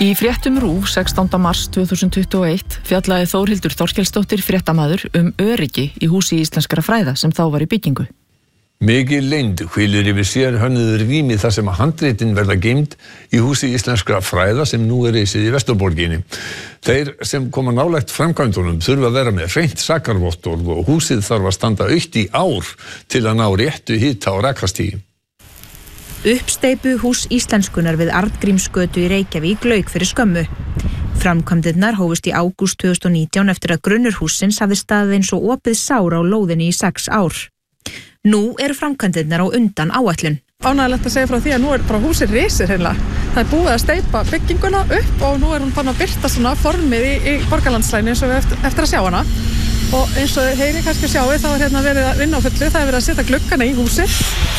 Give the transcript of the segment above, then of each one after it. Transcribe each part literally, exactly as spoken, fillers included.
Í fréttum RÚV sextánda mars tvö þúsund tuttugu og eitt fjallaði Þórhildur Þorkelsdóttir fréttamaður um öryggi í húsi íslenskra fræða sem þá var í byggingu. Mikil leynd hvílir yfir sérhönnuðu rými þar sem handritin verða geymd í húsi íslenskra fræða sem nú er reisið í Vesturborginni. Þeir sem koma nálægt framkvæmdunum þurfa að vera með hreint sakarvottorð og húsið þarf að standa autt í ár til að ná réttu hita og rakastigi. Uppsteypu hús íslenskunar við Arngrímsgötu í Reykjavík lauk fyrir skömmu. Framkvæmdirnar hófust í ágúst tvö þúsund og nítján eftir að grunnur hússins hafði staðið eins og opið sár á lóðinni í sex ár. Nú eru framkvæmdirnar á undan áætlun. Ánægilegt að segja frá því að nú er bara húsið risið hreinlega. Það er búið að steypa bygginguna upp og nú er hún fann að birta svona formið í, í Borgarlandslægni eins og við eftir, eftir að sjá hana. Og eins og þið heyri kannski sjáu þá er hérna verið að vinna á fullu, það er verið að setja gluggana í húsið.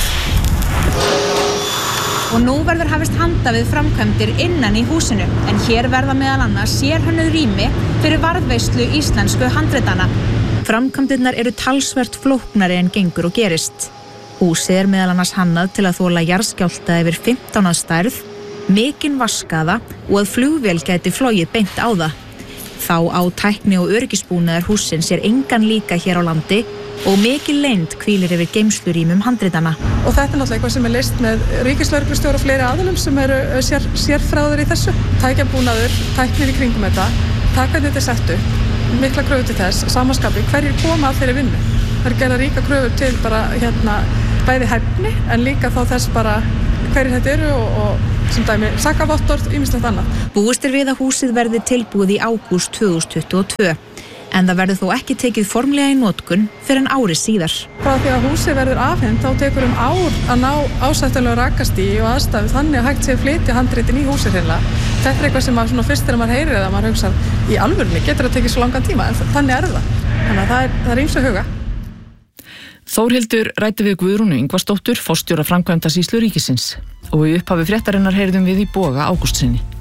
Og nú verður hafist handa við framkvæmdir innan í húsinu, en hér verða meðal annars sérhönnuð rými fyrir varðveislu íslensku handritana. Framkvæmdirnar eru talsvert flóknari en gengur og gerist. Húsið er meðal annars hannað til að þola jarðskjálfta yfir fimmtán að stærð, mikinn vatnsskaða og að flugvél gæti flogið beint á það. Þá á tækni og öryggisbúnaður hússins er engan líka hér á landi og mikil leynd hvílir yfir geymslurýmum handritana. Og þetta er náttúrulega eitthvað sem er leyst með ríkislögreglustjóra og fleiri aðilum sem eru sér, sérfræðir í þessu. Tækjabúnaður, tæknir í kringum þetta, taka þetta er settu, mikla kröfu til þess, samaskapi, hverjir koma að þeirri vinnu. Það er gerða ríka kröfu til bara hérna bæði hæfni en líka þá þess bara hverjir þetta eru og, og sem dæmi sakavottorð, ýmislegt annað. Búist er við að húsið verði tilbúið í ágúst tvö þúsund tuttugu og tvö. En það verður þó ekki tekið formlega í notkun fyrir en ári síðar. Frá því að húsið verður afhent þá tekur um ár að ná ásættanlegu rakastigi og aðstæðu þannig að hægt sé að flytja handritin í húsið hreinlega. Þetta er eitthvað sem maður svona fyrst þegar maður heyrir eða maður hugsar í alvörunni getur það tekið svo langan tíma en þannig er það. Þannig að það er, það er ýmsu að huga. Þórhildur ræddi við Guðrúnu Ingvarsdóttur, forstjóra framkvæmdasýslu ríkisins og í upphafi fréttarinnar heyrðum við í Boga Ágústssyni.